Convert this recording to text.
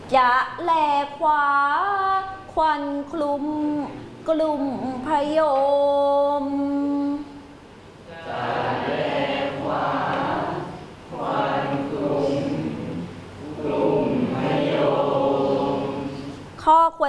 จะแลขวาควันคลุมกลุ่มพยมจะแลขวาควันคลุมกลุ่มพยมข้อควร